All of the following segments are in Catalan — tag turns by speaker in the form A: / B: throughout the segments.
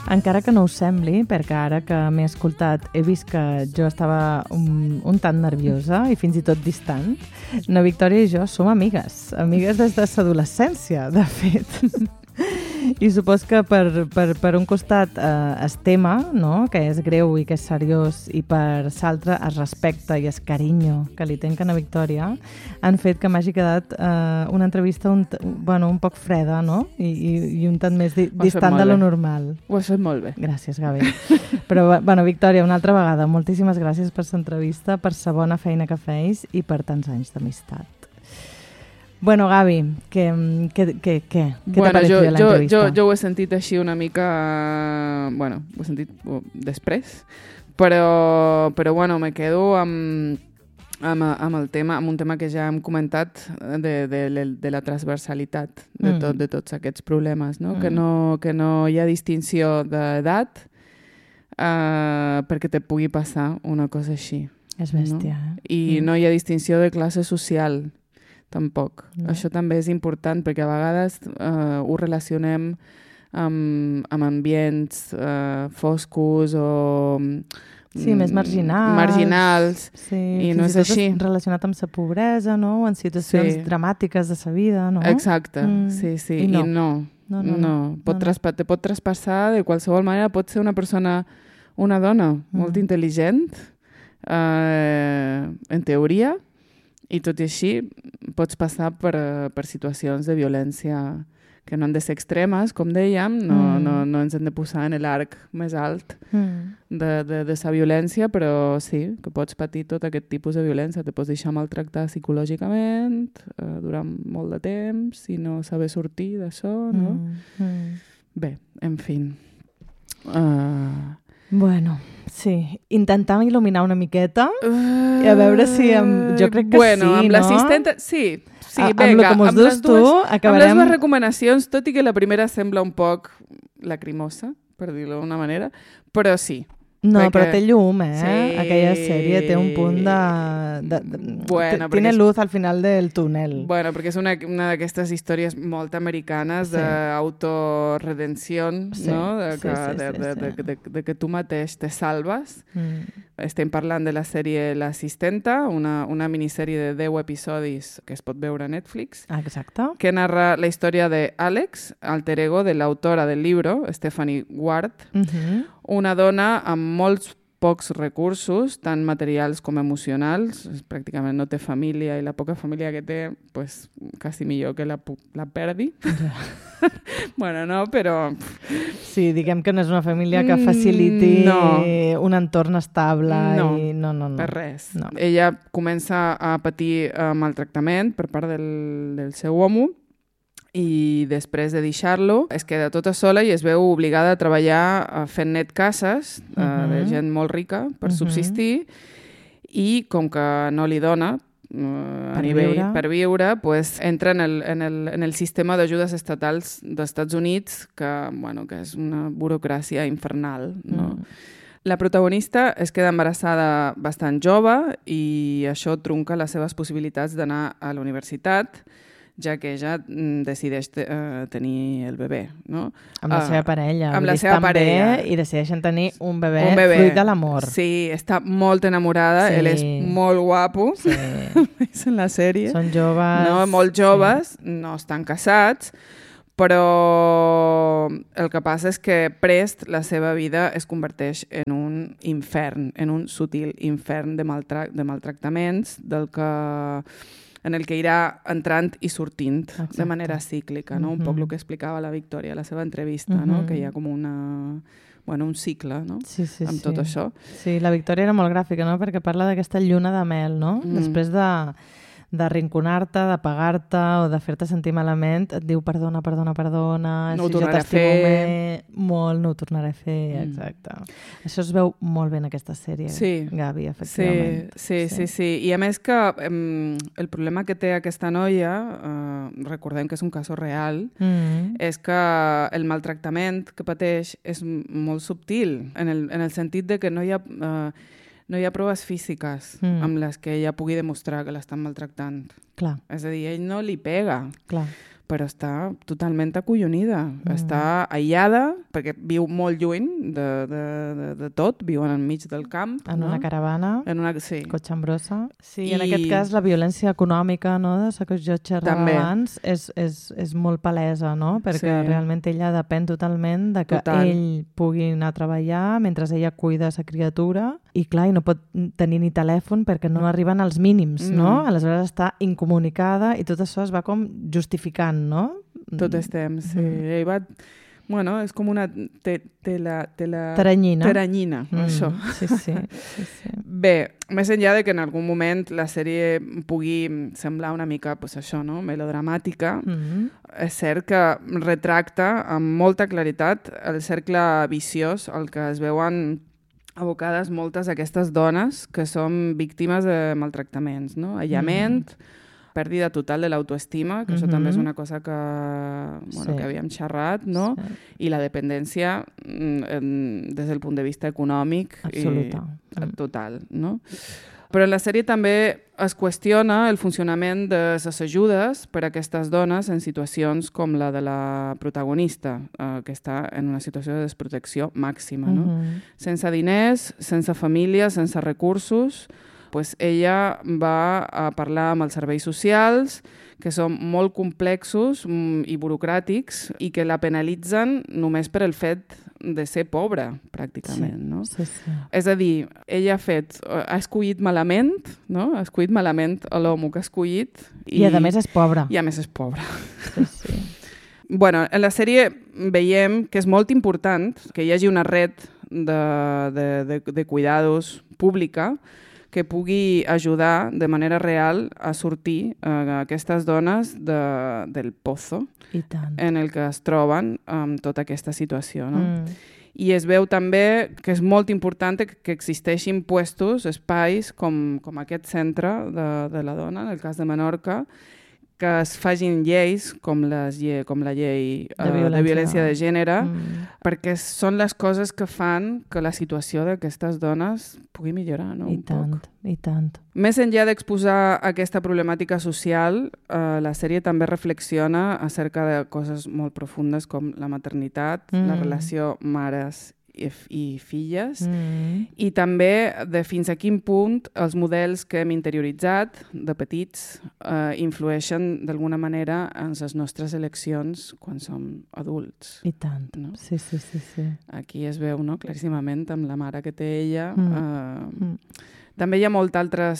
A: Encara que no us sembli, perquè ara que m'he escoltat he vist que jo estava un tant nerviosa i fins i tot distant, na Victòria i jo som amigues des de l'adolescència, de fet. I supos que per un costat es tema, no? Que és greu i que és seriós, i per l'altre es respecta i es carinyo que li tenc a na Victòria, han fet que m'hagi quedat una entrevista un poc freda, no? I un tant més distant de lo normal.
B: Ho has fet molt bé.
A: Gràcies, Gavi. Però, Victòria, una altra vegada, moltíssimes gràcies per l'entrevista, per la bona feina que feis i per tants anys d'amistat. Bueno, Gavi, què t'ha parecido la entrevista?
B: Jo ho he sentit així una mica... Bueno, ho he sentit després, però me quedo amb el tema, amb un tema que ja hem comentat de la transversalitat de tots aquests problemes, no? Que no hi ha distinció d'edat perquè te pugui passar una cosa així.
A: És bèstia,
B: no? I no hi ha distinció de classe social, tampoc. No. Això també és important perquè a vegades ho relacionem amb ambients foscos o
A: més marginals.
B: Sí, i no és així.
A: Relacionat amb la pobresa, no? O en situacions dramàtiques de la vida, no?
B: Exacte, sí. I no. Te pot traspassar de qualsevol manera. Pot ser una dona molt intel·ligent, en teoria, i tot i així pots passar per situacions de violència que no han de ser extremes, com dèiem, no ens hem de posar en l'arc més alt de sa violència, però sí, que pots patir tot aquest tipus de violència, te pots deixar maltractar psicològicament durant molt de temps i no saber sortir d'això, no? Bé, en fi.
A: Bueno, sí. Intentam il·luminar una miqueta i a veure si... jo crec que
B: bueno, amb l'assistent... Sí, vinga.
A: Amb les
B: dues recomanacions, tot i que la primera sembla un poc lacrimosa, per dir-ho d'una manera, però sí.
A: No, perquè... però té llum, Sí. Aquella sèrie té un punt de... Tiene luz al final del túnel.
B: Bueno, perquè és una d'aquestes històries molt americanes d'autoredenció, no? De que tu mateix te salves. Estem parlant de la sèrie L'Assistenta, una minissèrie de 10 episodis que es pot veure a Netflix.
A: Exacte.
B: Que narra la història d'Àlex, alter ego de l'autora del llibre, Stephanie Ward, una dona amb molts pocs recursos, tant materials com emocionals. Pràcticament no té família i la poca família que té, pues, quasi millor que la perdi. Bueno, no, però...
A: Sí, diguem que no és una família que faciliti un entorn estable. No.
B: Per res. No. Ella comença a patir maltractament per part del seu home, i després de deixar-lo es queda tota sola i es veu obligada a treballar fent net cases de gent molt rica per subsistir, i com que no li dona per viure, pues, entra en el sistema d'ajudes estatals dels Estats Units, que és una burocràcia infernal, no? La protagonista es queda embarassada bastant jove i això trunca les seves possibilitats d'anar a la universitat, ja que ella decideix tenir el bebè, no?
A: Amb la seva parella.
B: Amb la seva parella.
A: I decideixen tenir un bebè fruit de l'amor.
B: Sí, està molt enamorada, ell és molt guapo, és en la sèrie.
A: Són joves.
B: No? Molt joves, no estan casats, però el que passa és que prest la seva vida es converteix en un infern, en un sutil infern de maltractaments, en el que irà entrant i sortint de manera cíclica, no? Un poc el que explicava la Victòria a la seva entrevista, no? Que hi ha com un cicle, no? Amb tot això.
A: Sí, la Victòria era molt gràfica, no? Perquè parla d'aquesta lluna de mel, no? Després d'arrinconar-te, de pagar-te o de fer-te sentir malament, et diu perdona,
B: no ho tornaré a fer.
A: No ho tornaré a fer, exacte. Això es veu molt bé en aquesta sèrie, Gavi, efectivament.
B: Sí. I a més que el problema que té aquesta noia, recordem que és un cas real, és que el maltractament que pateix és molt subtil, en el sentit de que no hi ha proves físiques amb les que ella pugui demostrar que l'estan maltractant.
A: Clar.
B: És a dir, ell no li pega.
A: Clar.
B: però està totalment acollonida. Està aïllada, perquè viu molt lluny de tot, viuen enmig del camp.
A: En una caravana,
B: sí.
A: cotxe amb brossa. Sí, en aquest cas la violència econòmica, no?, de la que jo xerrava abans és molt palesa, no?, perquè realment ella depèn totalment de que ell pugui anar a treballar mentre ella cuida la criatura i clar, i no pot tenir ni telèfon perquè no arriben als mínims, no? Aleshores està incomunicada i tot això es va com justificant, no?
B: Tot el temps, sí. Ell va... Bueno, és com una
A: teranyina.
B: Teranyina, això.
A: Sí.
B: Bé, més enllà de que en algun moment la sèrie pugui semblar una mica, pues això, no?, melodramàtica, és cert que retracta amb molta claritat el cercle viciós al que es veuen abocades moltes d'aquestes dones que són víctimes de maltractaments, no? Aïllament, pèrdua total de l'autoestima, que això també és una cosa que havíem xerrat, no? Sí. I la dependència des del punt de vista econòmic total, no? Però en la sèrie també es qüestiona el funcionament de les ajudes per a aquestes dones en situacions com la de la protagonista, que està en una situació de desprotecció màxima, no? Sense diners, sense família, sense recursos, pues ella va a parlar amb els serveis socials, que són molt complexos i burocràtics i que la penalitzen només per el fet de ser pobra, pràcticament. No?
A: Sí.
B: És a dir, ella ha escollit malament, no? Ha escollit malament l'home que ha escollit.
A: I a més és pobra.
B: I a més és pobra.
A: Sí.
B: Bueno, en la sèrie veiem que és molt important que hi hagi una red de cuidados pública que pugui ajudar de manera real a sortir aquestes dones del pozo en el que es troben amb tota aquesta situació. No? I es veu també que és molt important que existeixin puestos, espais com aquest centre de la dona, en el cas de Menorca, que es facin lleis com la llei de violència de gènere, perquè són les coses que fan que la situació d'aquestes dones pugui millorar, no?
A: I tant.
B: Més enllà d'exposar aquesta problemàtica social, la sèrie també reflexiona acerca de coses molt profundes com la maternitat, la relació mares i filles, i també de fins a quin punt els models que hem interioritzat de petits influeixen d'alguna manera en les nostres eleccions quan som adults.
A: I tant, no? Sí.
B: Aquí es veu, no?, claríssimament amb la mare que té ella. També hi ha molts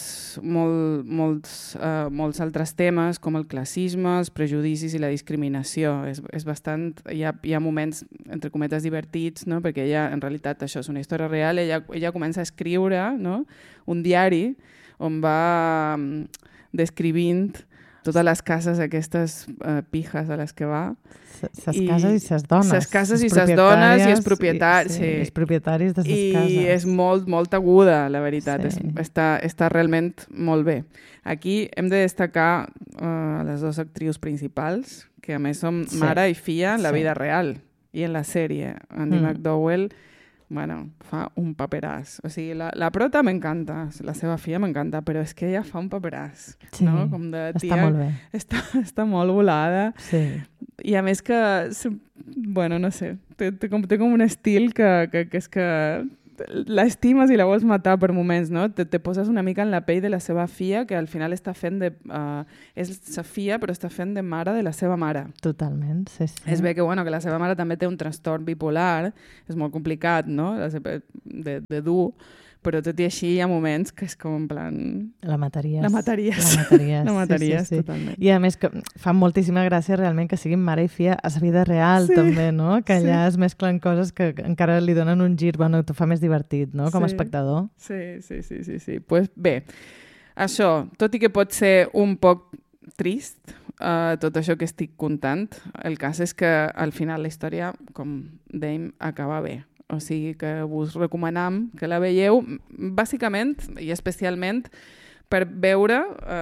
B: altres temes, com el classisme, els prejudicis i la discriminació. És bastant... Hi ha moments, entre cometes, divertits, no? Perquè ella, en realitat, això és una història real. Ella comença a escriure, no?, un diari on va descrivint totes les cases aquestes pijes a les que va.
A: Ses cases i ses dones.
B: Ses cases i ses dones i els propietaris.
A: Sí, els propietaris de ses cases.
B: I és molt aguda, la veritat.
A: Sí.
B: Està realment molt bé. Aquí hem de destacar les dues actrius principals, que a més són mare i filla en la vida real i en la sèrie. Andie MacDowell, bueno, fa un paperàs. O sigui, la prota m'encanta, la seva filla m'encanta, però és que ella fa un paperàs.
A: Sí,
B: no? Com de tia,
A: està molt bé.
B: Està molt volada.
A: Sí.
B: I a més que, bueno, no sé, té com un estil que és que l'estimes i la vols matar per moments, no? Te poses una mica en la pell de la seva filla, que al final està fent és sa filla, però està fent de mare de la seva mare.
A: Totalment, sí.
B: Es ve que la seva mare també té un trastorn bipolar, és molt complicat, no?, de dur, però tot i així hi ha moments que és com en plan... La mataries, totalment.
A: I a més que fa moltíssima gràcia realment que siguin mare i filla a la vida real, també, no? Que allà es mesclen coses que encara li donen un gir, bueno, t'ho fa més divertit, no?, com a espectador.
B: Sí. Pues bé, això, tot i que pot ser un poc trist, tot això que estic contant, el cas és que al final la història, com dèiem, acaba bé. O sigui que us recomanam que la veieu, bàsicament i especialment per veure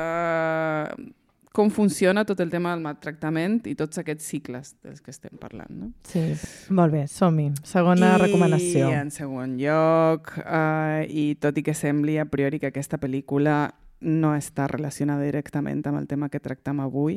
B: com funciona tot el tema del maltractament i tots aquests cicles dels que estem parlant. No?
A: Sí, molt bé, som-hi. Segona recomanació.
B: I en segon lloc, i tot i que sembli a priori que aquesta pel·lícula no està relacionada directament amb el tema que tractem avui,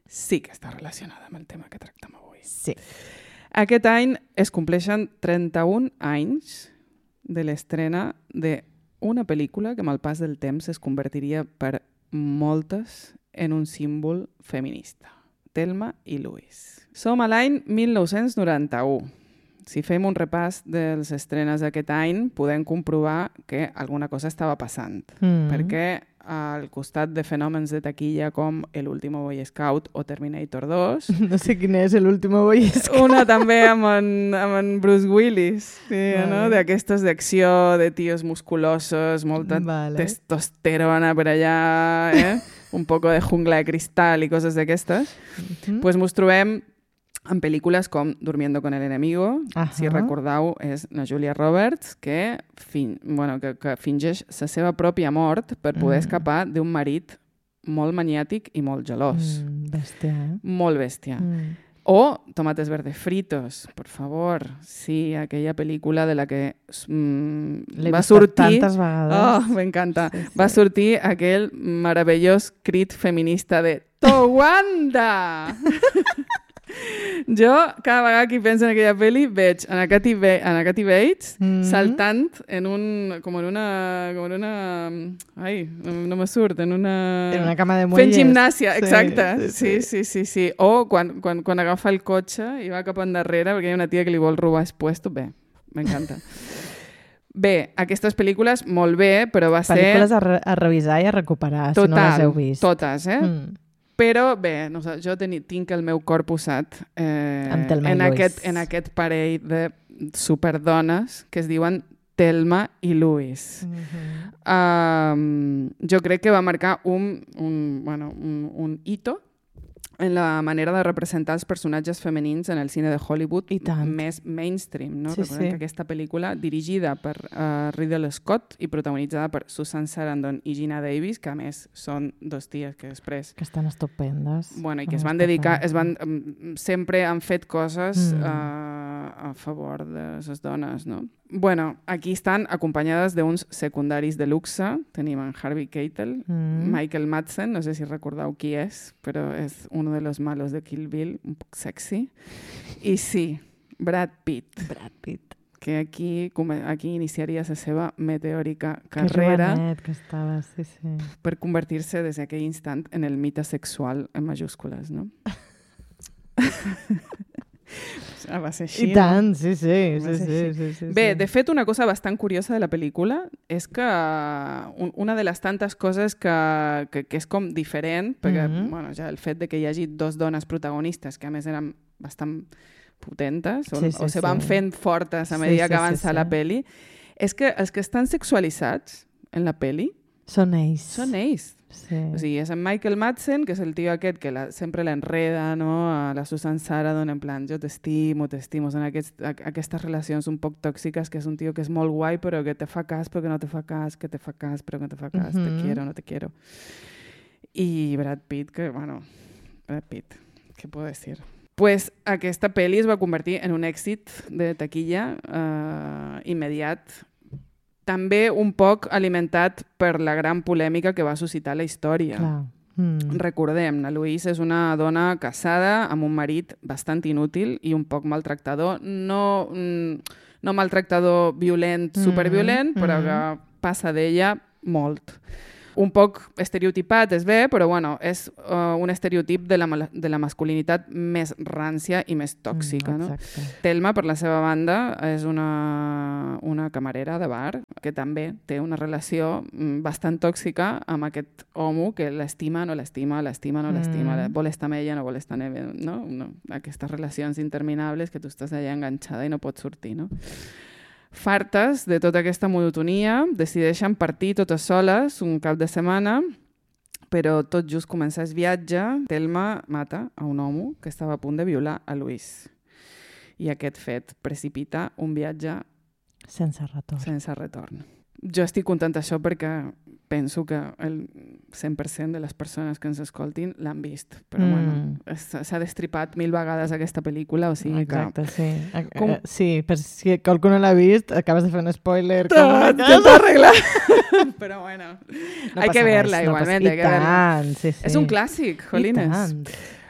B: sí que està relacionada amb el tema que tractem avui.
A: Sí.
B: Aquest any es compleixen 31 anys de l'estrena d'una pel·lícula que amb el pas del temps es convertiria per moltes en un símbol feminista. Thelma i Louise. Som a l'any 1991. Si fem un repàs dels estrenes d'aquest any, podem comprovar que alguna cosa estava passant. Perquè al costat de fenòmens de taquilla com El último Boy Scout o Terminator 2...
A: No sé quin és El último Boy Scout.
B: Una també amb en Bruce Willis, sí, vale. No? D'aquestes d'acció, de tios musculosos, molta testosterona per allà, un poco de jungla de cristal i coses d'aquestes. Pues mos trobem en pel·lícules com Durmiendo con el enemigo, si recordeu, és la Julia Roberts, que fingeix la seva pròpia mort per poder escapar d'un marit molt maniàtic i molt gelós.
A: Bèstia,
B: Molt bèstia. O Tomates verdes fritos, por favor. Sí, aquella pel·lícula de la que va sortir...
A: tantes vegades.
B: Oh, m'encanta. Sí. Va sortir aquell meravellós crit feminista de Towanda! Jo, cada vegada que penso en aquella pel·li, veig en Kathy Bates saltant en una... Ai, no me surt. En una
A: cama de muelles.
B: Fent gimnàsia, exacte. Sí. O quan agafa el cotxe i va cap endarrere perquè hi ha una tia que li vol robar el puesto. Bé, m'encanta. Bé, aquestes pel·lícules, molt bé, però va ser...
A: Pel·lícules a revisar i a recuperar, si no les heu vist.
B: Totes, Però bé, jo tinc el meu cor posat en aquest parell de superdones que es diuen Thelma i Louise. Jo crec que va marcar un hito en la manera de representar els personatges femenins en el cine de Hollywood més mainstream. No? Recordem que aquesta pel·lícula, dirigida per Ridley Scott i protagonitzada per Susan Sarandon i Gina Davis, que a més són dos ties que després...
A: Que estan estupendes.
B: Bueno, i que es van dedicar... sempre han fet coses a favor de les dones, no? Bueno, aquí estan acompanyades d'uns secundaris de luxe. Tenim en Harvey Keitel, Michael Madsen, no sé si recordeu qui és, però és uno de los malos de Kill Bill, un poc sexy. I sí, Brad Pitt. Que aquí iniciaria la seva meteòrica carrera.
A: Que jovenet que estava, sí.
B: Per convertir-se des d'aquell instant en el mite sexual en majúscules, no? Va ser així.
A: I tant, sí.
B: Bé, de fet, una cosa bastant curiosa de la pel·lícula és que una de les tantes coses que és com diferent, perquè ja el fet de que hi hagi dos dones protagonistes que a més eren bastant potentes o se van fent fortes a mesura que avança la pel·li, és que els que estan sexualitzats en la pel·li
A: són ells.
B: Sí. O sigui, és en Michael Madsen, que és el tio aquest que sempre l'enreda, no? A la Susan Sarandon, en plan, jo t'estimo, són aquestes relacions un poc tòxiques, que és un tio que és molt guai, però que te fa cas, però que no te fa cas, que te fa cas, però que no te fa cas, te quiero, no te quiero. I Brad Pitt, ¿qué puedo decir? Pues aquesta pel·li es va convertir en un èxit de taquilla immediat, també un poc alimentat per la gran polèmica que va suscitar la història. Recordem, la Louise és una dona casada amb un marit bastant inútil i un poc maltractador. No maltractador violent, superviolent, però que passa d'ella molt. Un poc estereotipat és bé, però bueno, és un estereotip de la masculinitat més rància i més tòxica. No? Thelma, per la seva banda, és una camarera de bar que també té una relació bastant tòxica amb aquest home que l'estima, no l'estima, vol estar amb ella, no vol estar amb ella, no? Aquestes relacions interminables que tu estàs allà enganxada i no pots sortir, no? Fartes de tota aquesta monotonia, decideixen partir totes soles un cap de setmana, però tot just començar el viatge, Thelma mata a un home que estava a punt de violar a Louise. I aquest fet precipita un viatge
A: sense
B: retorn. Jo estic content això perquè penso que el 100% de les persones que ens escoltin l'han vist, però bueno, s'ha destripat 1000 vegades aquesta pel·lícula, o sigui
A: exacte, que... sí, per si qualcú no l'ha vist, acabes de fer un spoiler.
B: Tot arreglat. Però bueno, hay que verla igualment.
A: I tant, sí.
B: És un clàssic, jolines.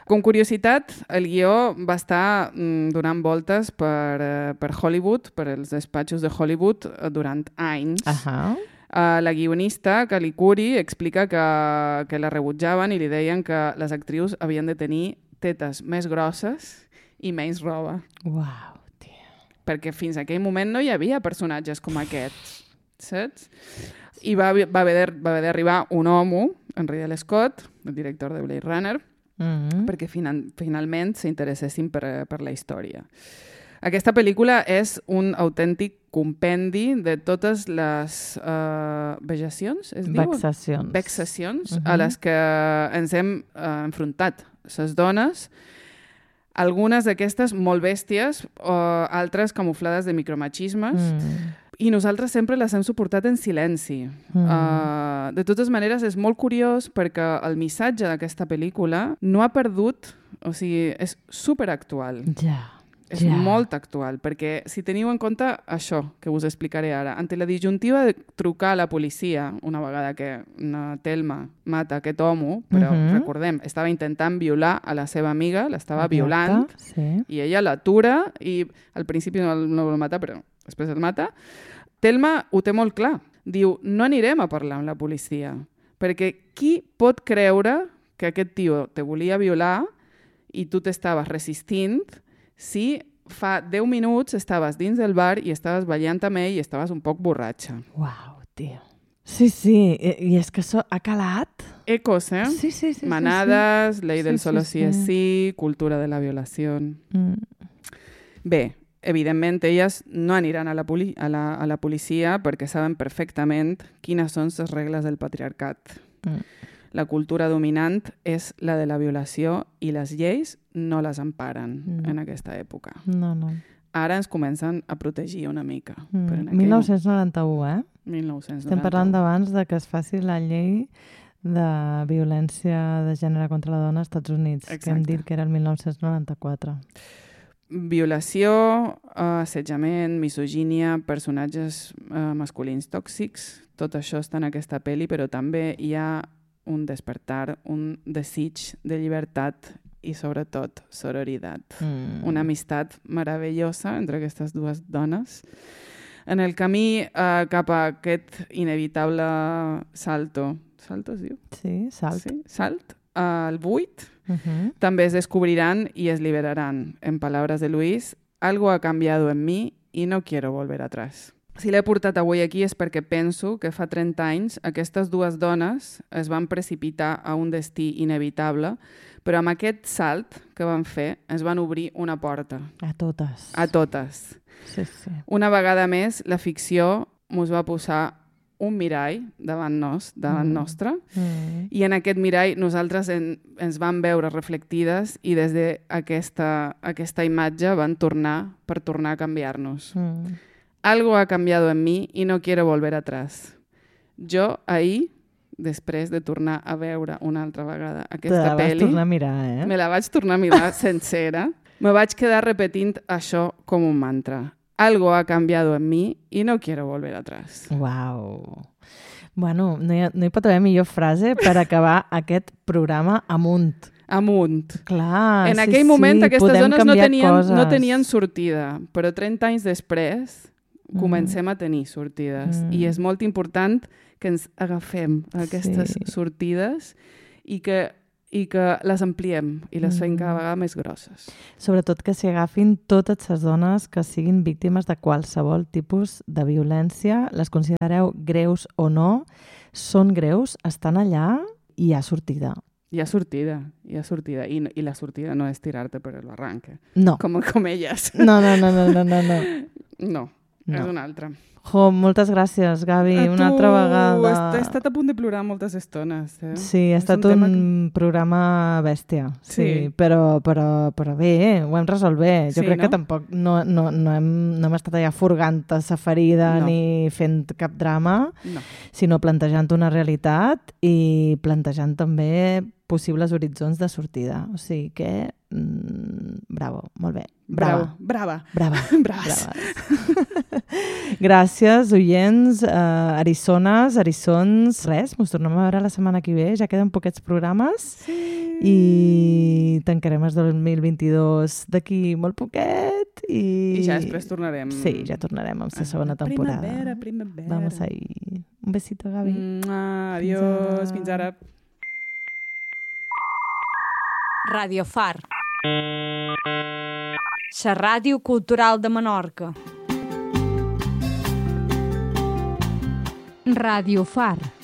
B: Com curiositat, el guió va estar donant voltes per Hollywood, per els despatxos de Hollywood, durant anys. La guionista, Kelly Currie, explica que la rebutjaven i li deien que les actrius havien de tenir tetes més grosses i menys roba.
A: Uau, tia.
B: Perquè fins a aquell moment no hi havia personatges com aquests, saps? I va haver d'arribar un home, en Ridley Scott, el director de Blade Runner, perquè finalment s'interessessin per la història. Aquesta pel·lícula és un autèntic compendi de totes les vexacions, es diu? Vexacions a les que ens hem enfrontat, les dones. Algunes d'aquestes molt bèsties, altres camuflades de micromachismes, i nosaltres sempre les hem suportat en silenci. De totes maneres, és molt curiós perquè el missatge d'aquesta pel·lícula no ha perdut, o sigui, és superactual. És molt actual, perquè si teniu en compte això que us explicaré ara, ante la disjuntiva de trucar a la policia una vegada que Thelma mata aquest home, però recordem, estava intentant violar a la seva amiga, l'estava violant, i ella l'atura i al principi no el mata, però després el mata. Thelma ho té molt clar. Diu, no anirem a parlar amb la policia, perquè qui pot creure que aquest tio te volia violar i tu t'estaves resistint si fa 10 minuts estaves dins del bar i estaves ballant amb ell i estaves un poc borratxa.
A: Uau, tio. Sí, i és que això ha calat.
B: Ecos, eh?
A: Sí.
B: Manades, ley del solo sí es sí, cultura de la violació. Bé, evidentment, elles no aniran a la policia perquè saben perfectament quines són les regles del patriarcat. La cultura dominant és la de la violació i les lleis no les emparen en aquesta època.
A: No.
B: Ara ens comencen a protegir una mica.
A: 1991, eh?
B: 1991.
A: Estem parlant d'abans de que es faci la llei de violència de gènere contra la dona als Estats Units, que hem dit que era el 1994.
B: Violació, assetjament, misogínia, personatges masculins tòxics, tot això està en aquesta pel·li, però també hi ha un despertar, un desig de llibertat i sobretot sororitat. Una amistat meravellosa entre aquestes dues dones. En el camí cap a aquest inevitable salto es diu?
A: Sí, salt.
B: Sí, salt al buit. També es descubriran y es liberarán. En palabras de Luis, algo ha cambiado en mí y no quiero volver atrás. Si l'he portat avui aquí és perquè penso que fa 30 anys aquestes dues dones es van precipitar a un destí inevitable, però amb aquest salt que van fer es van obrir una porta.
A: A totes.
B: A totes.
A: Sí.
B: Una vegada més, la ficció mos va posar un mirall davant nostre, i en aquest mirall nosaltres ens vam veure reflectides i des d'aquesta imatge van tornar a canviar-nos. Algo ha cambiado en mí y no quiero volver atrás. Jo ahir, després de tornar a veure una altra vegada aquesta pel·li...
A: tornar a mirar,
B: Me la vaig tornar a mirar sencera. Me vaig quedar repetint això com un mantra. Algo ha cambiado en mí y no quiero volver atrás.
A: Uau! Bueno, no hi pot haver millor frase per acabar aquest programa amunt. Clar,
B: en aquell moment aquestes dones no tenien sortida, però 30 anys després comencem a tenir sortides. I és molt important que ens agafem aquestes sortides i que les ampliem i les fem cada vegada més grosses.
A: Sobretot que s'hi agafin totes les dones que siguin víctimes de qualsevol tipus de violència, les considereu greus o no, són greus, estan allà i hi ha sortida.
B: Hi ha sortida. I la sortida no és tirar-te per el barranc.
A: No.
B: Com elles.
A: No.
B: No, és una altra.
A: Moltes gràcies, Gavi, una altra vegada.
B: He estat a punt de plorar moltes estones.
A: Sí, ha estat un programa bèstia. Sí. Però bé, ho hem resolt bé. Jo crec que tampoc no hem estat allà furgant-te sa ferida ni fent cap drama, sinó plantejant una realitat i plantejant també possibles horitzons de sortida. O sigui que, bravo, molt bé.
B: Brava.
A: Gràcies. gràcies, oients, eriçones, eriçons. Res, ens tornem a veure la setmana que ve. Ja queden poquets programes.
B: Sí.
A: I tancarem el 2022 d'aquí molt poquet.
B: I ja després tornarem.
A: Sí, ja tornarem amb la segona temporada.
B: Primavera.
A: Vamos ahí. Un besito, Gavi.
B: Adiós, fins ara.
C: Radio Far. La ràdio cultural de Menorca.
D: Radio Far.